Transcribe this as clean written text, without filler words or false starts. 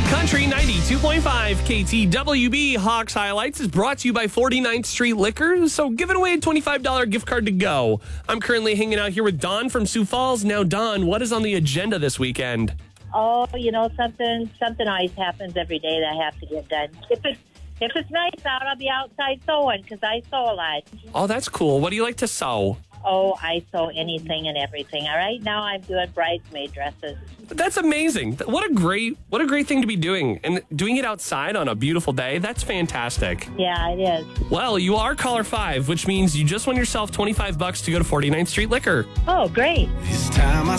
Country 92.5 KTWB Hawks Highlights is brought to you by 49th Street Liquor. So giving away a $25 gift card to go. I'm currently hanging out here with Dawn from Sioux Falls. Now, Dawn, what is on the agenda this weekend? Oh, something always happens every day that I have to get done. If it's nice out, I'll be outside sewing because I sew a lot. Oh, that's cool. What do you like to sew? Oh, I sew anything and everything. All right, now I'm doing bridesmaid dresses. That's amazing. What a great thing to be doing. And doing it outside on a beautiful day, that's fantastic. Yeah, it is. Well, you are caller 5, which means you just won yourself $25 to go to 49th Street Liquor. Oh, great. This time I